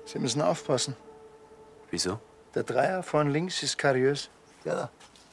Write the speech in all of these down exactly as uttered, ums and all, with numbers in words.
Sie müssen aufpassen. Wieso? Der Dreier von links ist kariös. Ja, da.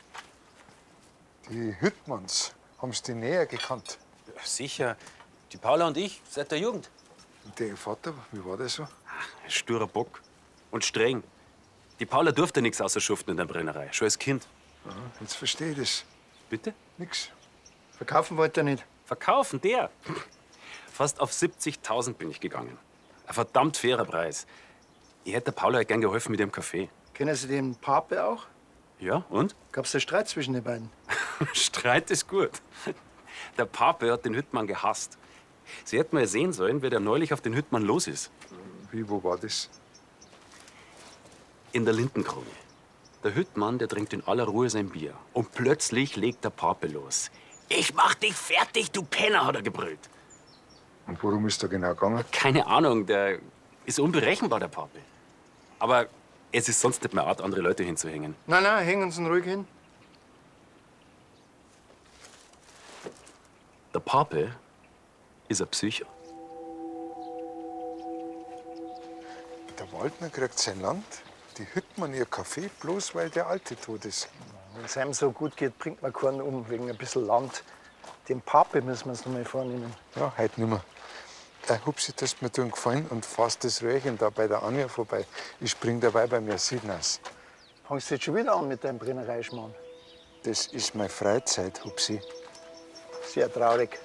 Die Hüttmanns, haben Sie die näher gekannt? Ja, sicher. Die Paula und ich, seit der Jugend. Und der Vater, wie war der so? Ein sturer Bock. Und streng. Die Paula durfte nichts außer schuften in der Brennerei, schon als Kind. Aha, jetzt verstehe ich das. Bitte? Nix. Verkaufen wollte er nicht. Verkaufen, der? Fast auf siebzigtausend bin ich gegangen. Ein verdammt fairer Preis. Ich hätte der Paula gern geholfen mit ihrem Kaffee. Kennen Sie den Pape auch? Ja, und? Gab's da Streit zwischen den beiden? Streit ist gut. Der Pape hat den Hüttmann gehasst. Sie hätten mal sehen sollen, wer der neulich auf den Hüttmann los ist. Wie, wo war das? In der Lindenkrone. Der Hüttmann, der trinkt in aller Ruhe sein Bier. Und plötzlich legt der Pape los. Ich mach dich fertig, du Penner, hat er gebrüllt. Und worum ist da genau gegangen? Keine Ahnung, der ist unberechenbar, der Pape. Aber es ist sonst nicht mehr Art, andere Leute hinzuhängen. Nein, nein, hängen Sie ihn ruhig hin. Der Pape ist ein Psycho. Der Waldner kriegt sein Land, die Hüttmann ihr Kaffee, bloß weil der Alte tot ist. Wenn es einem so gut geht, bringt man keinen um, wegen ein bisschen Land. Den Pape müssen wir uns noch mal vornehmen. Ja, heute nimmer. Äh, Hupsi, das mir tun gefallen und fass das Röhrchen da bei der Anja vorbei. Ich spring dabei bei mir Sidnas. Fangst du jetzt schon wieder an mit deinem Brennereischmarrn? Das ist meine Freizeit, Hupsi. Sehr traurig.